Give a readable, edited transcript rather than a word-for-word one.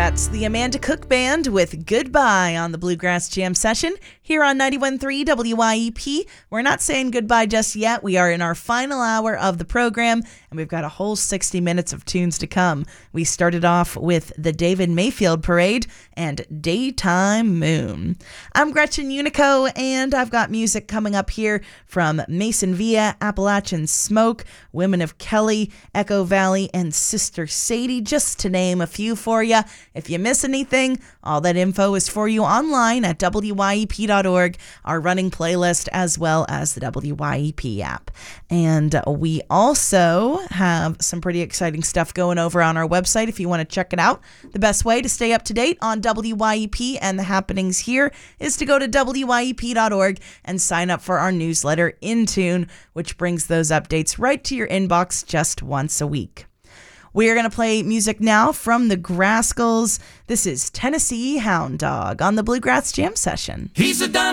That's the Amanda Cook Band with Goodbye on the Bluegrass Jam session here on 91.3 WYEP. We're not saying goodbye just yet. We are in our final hour of the program, and we've got a whole 60 minutes of tunes to come. We started off with the David Mayfield Parade and Daytime Moon. I'm Gretchen Unico, and I've got music coming up here from Mason Villa, Appalachian Smoke, Women of Kelly, Echo Valley, and Sister Sadie, just to name a few for you. If you miss anything, all that info is for you online at WYEP.org, our running playlist, as well as the WYEP app. And we also have some pretty exciting stuff going over on our website if you want to check it out. The best way to stay up to date on WYEP and the happenings here is to go to WYEP.org and sign up for our newsletter, In Tune, which brings those updates right to your inbox just once a week. We are going to play music now from the Grascals. This is Tennessee Hound Dog on the Bluegrass Jam session. He's a done